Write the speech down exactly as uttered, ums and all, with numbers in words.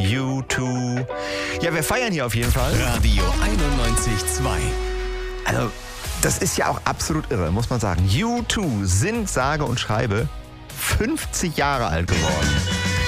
U zwei. Ja, wir feiern hier auf jeden Fall. Radio einundneunzig Komma zwei. Also, das ist ja auch absolut irre, muss man sagen. U zwei sind sage und schreibe fünfzig Jahre alt geworden.